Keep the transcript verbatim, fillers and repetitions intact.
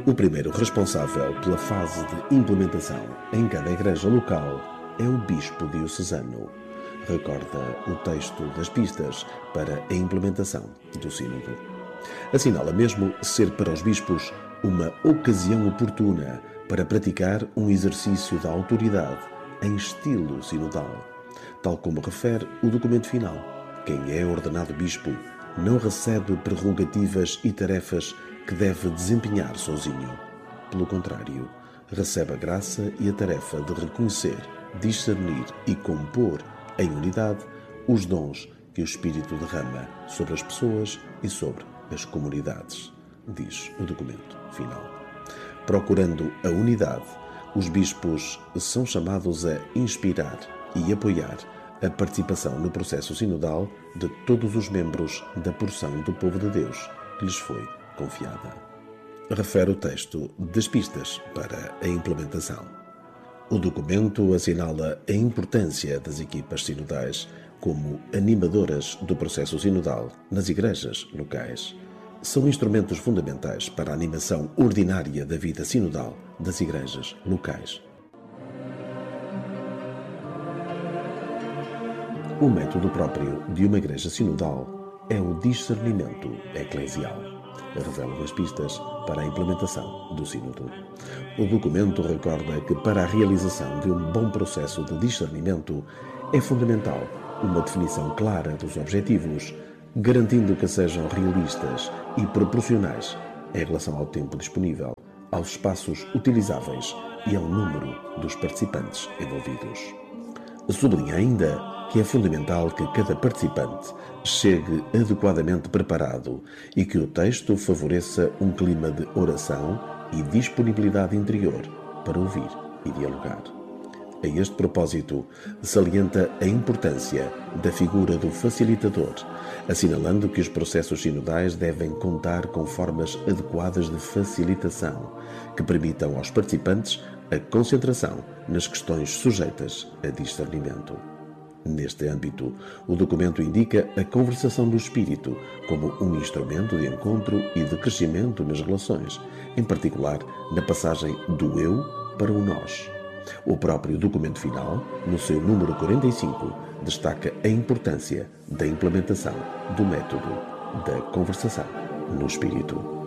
O primeiro responsável pela fase de implementação em cada igreja local é o Bispo diocesano. Recorda o texto das pistas para a implementação do Sínodo. Assinala mesmo ser para os bispos uma ocasião oportuna para praticar um exercício da autoridade em estilo sinodal. Tal como refere o documento final, quem é ordenado bispo não recebe prerrogativas e tarefas que deve desempenhar sozinho. Pelo contrário, recebe a graça e a tarefa de reconhecer, discernir e compor em unidade os dons que o Espírito derrama sobre as pessoas e sobre as comunidades, diz o documento final. Procurando a unidade, os bispos são chamados a inspirar e apoiar a participação no processo sinodal de todos os membros da porção do povo de Deus que lhes foi confiada. Refere o texto das pistas para a implementação. O documento assinala a importância das equipas sinodais como animadoras do processo sinodal nas igrejas locais. São instrumentos fundamentais para a animação ordinária da vida sinodal das igrejas locais. O método próprio de uma igreja sinodal é o discernimento eclesial. Revelam as pistas para a implementação do Sínodo. O documento recorda que para a realização de um bom processo de discernimento é fundamental uma definição clara dos objetivos, garantindo que sejam realistas e proporcionais em relação ao tempo disponível, aos espaços utilizáveis e ao número dos participantes envolvidos. Sublinha ainda que é fundamental que cada participante chegue adequadamente preparado e que o texto favoreça um clima de oração e disponibilidade interior para ouvir e dialogar. A este propósito, salienta a importância da figura do facilitador, assinalando que os processos sinodais devem contar com formas adequadas de facilitação, que permitam aos participantes a concentração nas questões sujeitas a discernimento. Neste âmbito, o documento indica a conversação do espírito como um instrumento de encontro e de crescimento nas relações, em particular na passagem do eu para o nós. O próprio documento final, no seu número quarenta e cinco, destaca a importância da implementação do método da conversação no espírito.